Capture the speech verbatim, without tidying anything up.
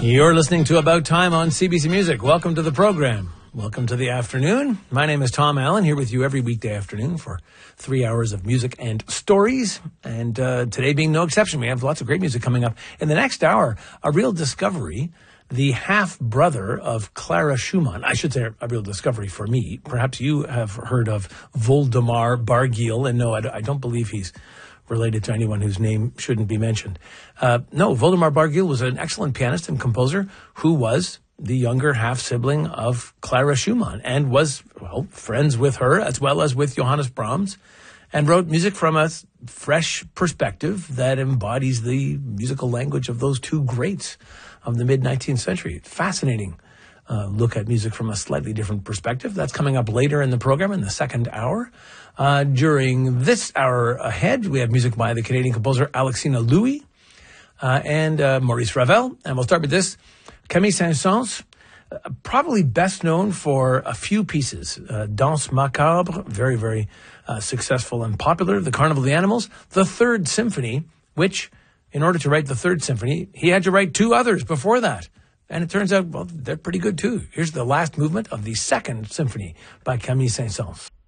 You're listening to About Time on C B C Music. Welcome to the program. Welcome to the afternoon. My name is Tom Allen, here with you every weekday afternoon for three hours of music and stories. And uh, today being no exception, we have lots of great music coming up. In the next hour, a real discovery, the half-brother of Clara Schumann. I should say a real discovery for me. Perhaps you have heard of Voldemar Barguil, and no, I, I don't believe he's related to anyone whose name shouldn't be mentioned. Uh, no, Voldemar Barguil was an excellent pianist and composer who was the younger half-sibling of Clara Schumann and was, well, friends with her as well as with Johannes Brahms, and wrote music from a fresh perspective that embodies the musical language of those two greats of the mid-nineteenth century. Fascinating uh, look at music from a slightly different perspective. That's coming up later in the program in the second hour. Uh, during this hour ahead, we have music by the Canadian composer Alexina Louis uh, and uh, Maurice Ravel. And we'll start with this. Camille Saint-Saëns, uh, probably best known for a few pieces. Uh, Danse Macabre, very, very uh, successful and popular. The Carnival of the Animals. The Third Symphony, which, in order to write the Third Symphony, he had to write two others before that. And it turns out, well, they're pretty good too. Here's the last movement of the Second Symphony by Camille Saint-Saëns.